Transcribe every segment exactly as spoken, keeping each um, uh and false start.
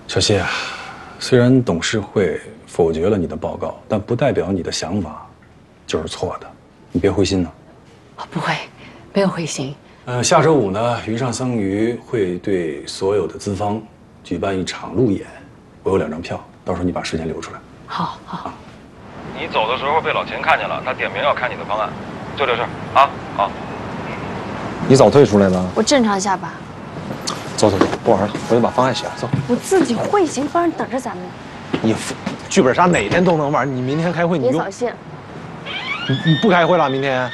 小谢啊，虽然董事会否决了你的报告，但不代表你的想法就是错的，你别灰心呐。 哦，不会，没有灰心。 呃，下周五呢，鱼上僧鱼会对所有的资方举办一场路演，我有两张票，到时候你把时间留出来。 好，好。啊、 你走的时候被老秦看见了，他点名要看你的方案，就这事儿啊。好。 你早退出来了？ 我正常下班。 走走走，不玩了，回去把方案写了。走。 我自己会行，不然等着咱们。 你剧本杀哪天都能玩，你明天开会你用。 别扫兴。 你你不开会了？明天？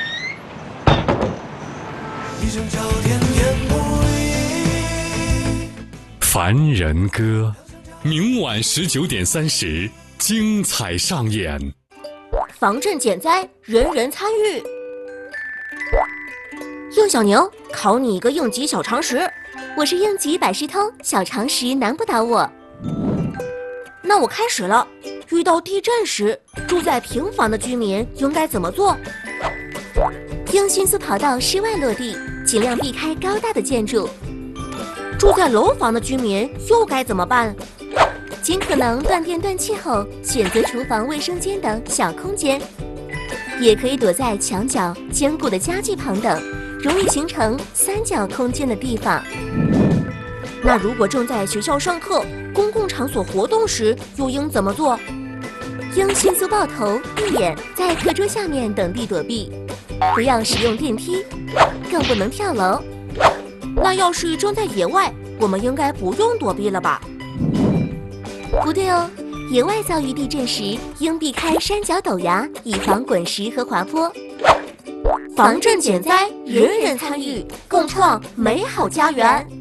凡人歌，明晚十九点三十，精彩上演。 防震减灾，人人参与。应小宁，考你一个应急小常识。我是应急百事通，小常识难不倒我。那我开始了。遇到地震时，住在平房的居民应该怎么做？应迅速跑到室外落地，尽量避开高大的建筑。住在楼房的居民又该怎么办？尽可能断电断气后，选择厨房、卫生间等小空间，也可以躲在墙角、坚固的家具旁等容易形成三角空间的地方。那如果正在学校上课、公共场所活动时，又应怎么做？应迅速抱头、闭眼，在课桌下面等地躲避，不要使用电梯，更不能跳楼。那要是正在野外，我们应该不用躲避了吧？不对哦，野外遭遇地震时，应避开山脚陡崖，以防滚石和滑坡。防震减灾，人人参与，共创美好家园。